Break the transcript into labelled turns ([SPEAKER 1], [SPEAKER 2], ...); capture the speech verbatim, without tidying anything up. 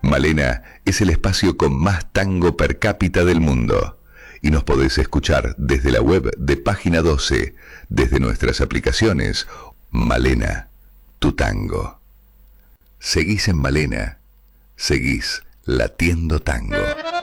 [SPEAKER 1] Malena es el espacio con más tango per cápita del mundo. Y nos podés escuchar desde la web de Página doce, desde nuestras aplicaciones. Malena, tu tango. Seguís en Malena, seguís latiendo tango.